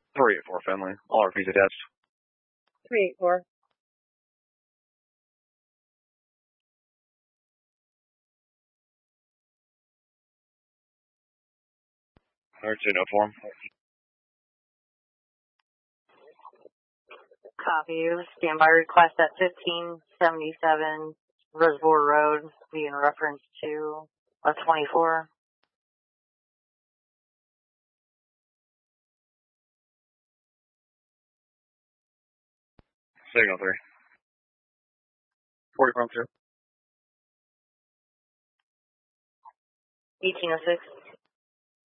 384 Finley. All RPs attached. 384. Alright, no form. Copy. Standby request at 1577 Reservoir Road, be in reference to a 24. Signal 3. 40 from 2. 1806.